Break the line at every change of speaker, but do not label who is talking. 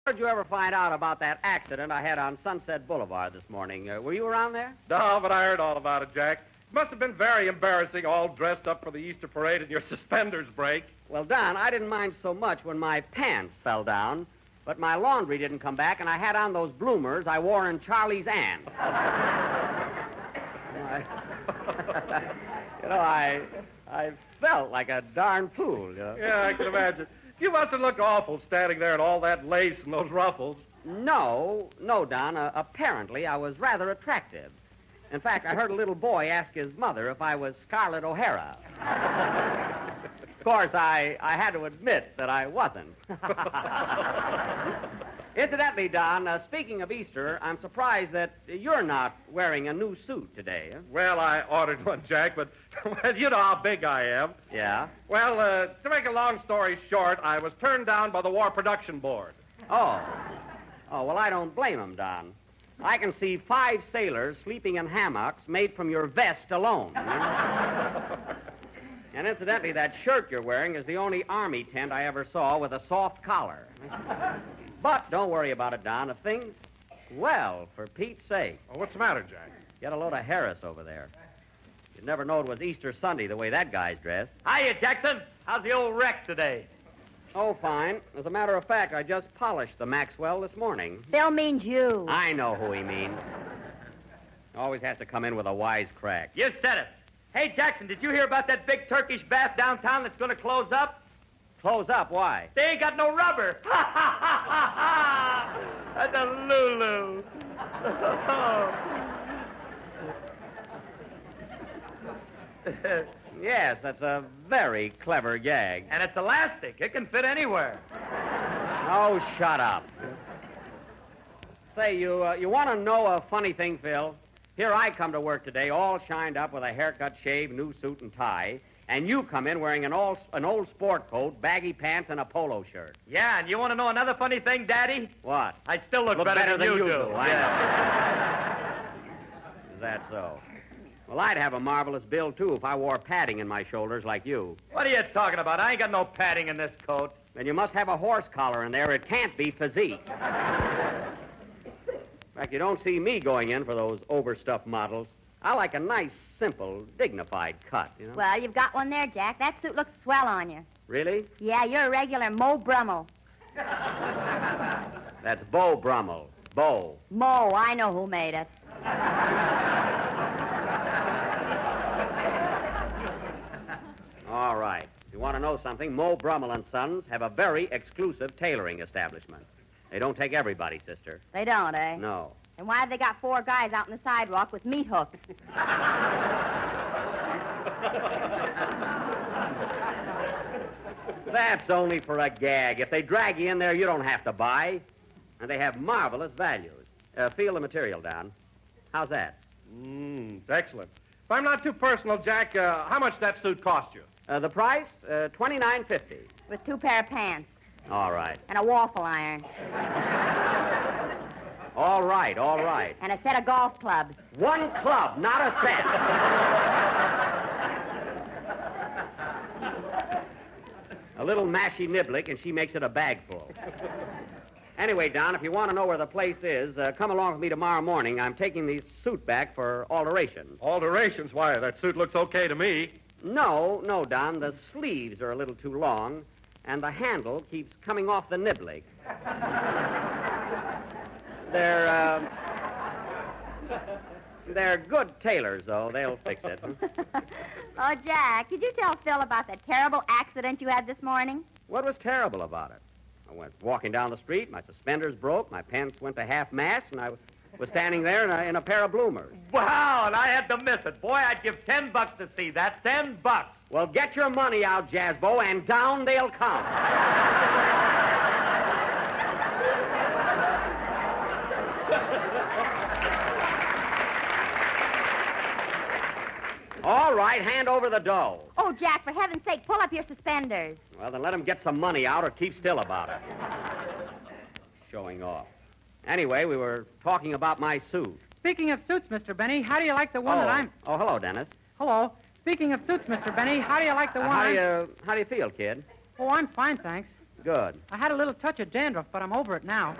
How did you ever find out about that accident I had on Sunset Boulevard this morning? Were you around there?
No, but I heard all about it, Jack. It must have been very embarrassing, all dressed up for the Easter parade and your suspenders break.
Well, Don, I didn't mind so much when my pants fell down, but my laundry didn't come back, and I had on those bloomers I wore in Charlie's Aunt. I felt like a darn fool, you know.
Yeah, I can imagine. You must have looked awful standing there in all that lace and those ruffles.
No, Don. Apparently, I was rather attractive. In fact, I heard a little boy ask his mother if I was Scarlett O'Hara. Of course, I had to admit that I wasn't. Incidentally, Don, speaking of Easter, I'm surprised that you're not wearing a new suit today. Huh?
Well, I ordered one, Jack, but well, you know how big I am.
Yeah?
Well, to make a long story short, I was turned down by the War Production Board.
Oh, well, I don't blame him, Don. I can see 5 sailors sleeping in hammocks made from your vest alone. You know? And incidentally, that shirt you're wearing is the only Army tent I ever saw with a soft collar. But don't worry about it, Don. If things... Well, for Pete's sake.
Well, what's the matter, Jack?
Get a load of Harris over there. You'd never know it was Easter Sunday the way that guy's dressed.
Hiya, Jackson. How's the old wreck today?
Oh, fine. As a matter of fact, I just polished the Maxwell this morning.
Bill means you.
I know who he means. Always has to come in with a wise crack.
You said it. Hey, Jackson, did you hear about that big Turkish bath downtown that's going to close up?
Close up? Why?
They ain't got no rubber. Ha, ha, ha, ha, ha. That's a Lulu.
Yes, that's a very clever gag.
And it's elastic. It can fit anywhere.
Oh, shut up. Say, you want to know a funny thing, Phil? Here I come to work today, all shined up with a haircut, shave, new suit and tie, and you come in wearing an old sport coat, baggy pants, and a polo shirt.
Yeah, and you want to know another funny thing, Daddy?
What?
I still look better than you do.
Yeah. Is that so? Well, I'd have a marvelous build, too, if I wore padding in my shoulders like you.
What are you talking about? I ain't got no padding in this coat.
Then you must have a horse collar in there. It can't be physique. In fact, you don't see me going in for those overstuffed models. I like a nice, simple, dignified cut, you know?
Well, you've got one there, Jack. That suit looks swell on you.
Really?
Yeah, you're a regular Mo Brummel.
That's Beau Brummel. Beau.
Mo, I know who made it.
All right. If you want to know something, Mo Brummel and Sons have a very exclusive tailoring establishment. They don't take everybody, sister.
They don't, eh?
No.
And why have they got 4 guys out on the sidewalk with meat hooks?
That's only for a gag. If they drag you in there, you don't have to buy. And they have marvelous values. Feel the material, Don. How's that?
It's excellent. If I'm not too personal, Jack, how much that suit cost you?
The price? $29.50.
With 2 pair of pants.
All right.
And a waffle iron.
All right.
And a set of golf clubs.
1 club, not a set. A little mashy niblick, and she makes it a bag full. Anyway, Don, if you want to know where the place is, come along with me tomorrow morning. I'm taking the suit back for alterations.
Alterations? Why, that suit looks okay to me.
No, Don. The sleeves are a little too long, and the handle keeps coming off the niblick. They're good tailors, though. They'll fix it.
Oh, Jack, did you tell Phil about that terrible accident you had this morning?
What was terrible about it? I went walking down the street, my suspenders broke, my pants went to half-mast, and I was standing there in a pair of bloomers.
Wow, and I had to miss it. Boy, I'd give $10 to see that. $10.
Well, get your money out, Jazzbo, and down they'll come. All right, hand over the dough.
Oh, Jack, for heaven's sake, pull up your suspenders.
Well, then let him get some money out or keep still about it. Showing off. Anyway, we were talking about my suit.
Speaking of suits, Mr. Benny, how do you like the one that I'm...
Oh, hello, Dennis.
Hello. Speaking of suits, Mr. Benny, how do you like the one
How do you feel, kid?
Oh, I'm fine, thanks.
Good.
I had a little touch of dandruff, but I'm over it now.